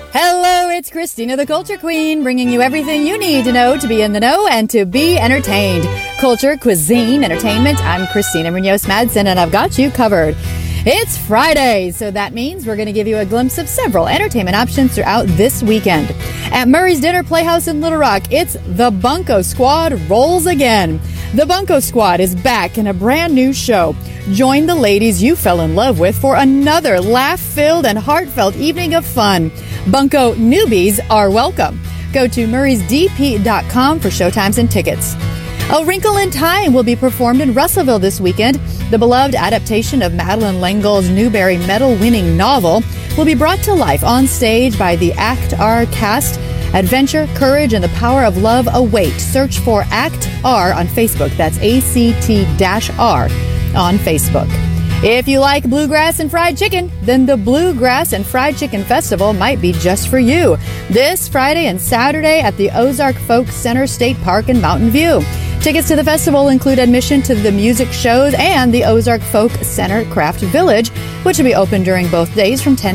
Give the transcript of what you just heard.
Hello, it's Christina the Culture Queen, bringing you everything you need to know to be in the know and to be entertained. Culture, cuisine, entertainment. I'm Christina Munoz Madsen, and I've got you covered. It's Friday, so that means we're going to give you a glimpse of several entertainment options throughout this weekend. At Murray's Dinner Playhouse in Little Rock, it's The Bunko Squad rolls again. The Bunko Squad is back in a brand new show. Join the ladies you fell in love with for another laugh-filled and heartfelt evening of fun. Bunko newbies are welcome. Go to murraysdp.com for showtimes and tickets. A Wrinkle in Time will be performed in Russellville this weekend. The beloved adaptation of Madeleine L'Engle's Newbery Medal-winning novel will be brought to life on stage by the Act R cast. Adventure, courage, and the power of love await. Search for Act R on Facebook. That's ACT-R on Facebook. If you like bluegrass and fried chicken, then the Bluegrass and Fried Chicken Festival might be just for you. This Friday and Saturday at the Ozark Folk Center State Park in Mountain View. Tickets to the festival include admission to the music shows and the Ozark Folk Center Craft Village, which will be open during both days from 10